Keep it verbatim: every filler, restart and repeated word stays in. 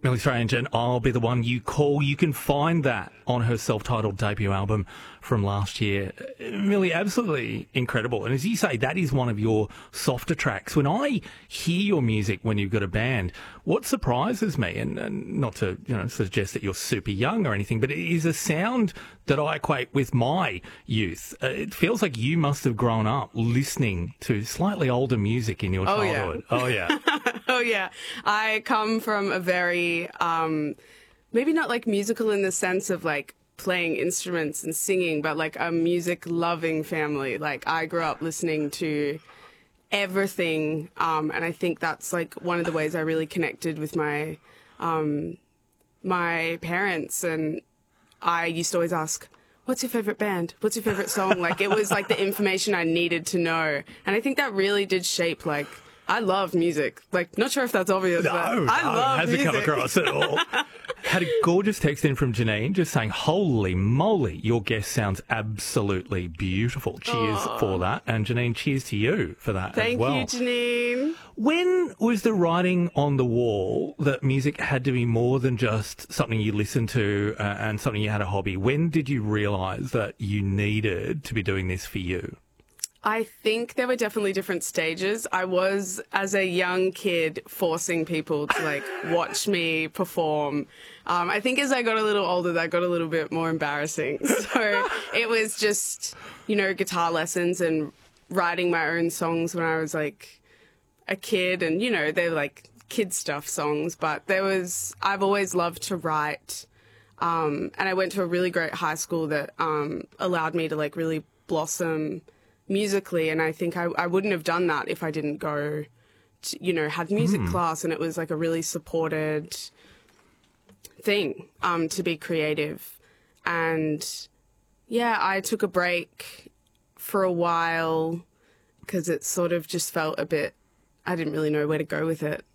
Millie Strange and I'll Be the One You Call. You can find that on her self-titled debut album from last year. Millie, absolutely incredible. And as you say, that is one of your softer tracks. When I hear your music when you've got a band, what surprises me, and, and not to you know suggest that you're super young or anything, but it is a sound that I equate with my youth. Uh, it feels like you must have grown up listening to slightly older music in your Oh, childhood. yeah. Oh, yeah. Oh, yeah. I come from a very, um, maybe not like musical in the sense of like playing instruments and singing, but like a music-loving family. Like I grew up listening to everything, um, and I think that's like one of the ways I really connected with my um, my parents. And I used to always ask, what's your favorite band? What's your favorite song? Like it was like the information I needed to know. And I think that really did shape like, I love music. Like, not sure if that's obvious, No, but I no, love hasn't music. come across at all. Had a gorgeous text in from Janine just saying, holy moly, your guest sounds absolutely beautiful. Cheers Aww. for that. And Janine, cheers to you for that Thank as well. you, Janine. When was the writing on the wall that music had to be more than just something you listened to uh, and something you had a hobby? When did you realise that you needed to be doing this for you? I think there were definitely different stages. I was, as a young kid, forcing people to, like, watch me perform. Um, I think as I got a little older, that got a little bit more embarrassing. So it was just, you know, guitar lessons and writing my own songs when I was, like, a kid. And, you know, they were, like, kid stuff songs. But there was, I've always loved to write. Um, and I went to a really great high school that um, allowed me to, like, really blossom musically, and I think I, I wouldn't have done that if I didn't go to, you know, had music mm. class, and it was like a really supported thing um, to be creative. And yeah, I took a break for a while because it sort of just felt a bit, I didn't really know where to go with it.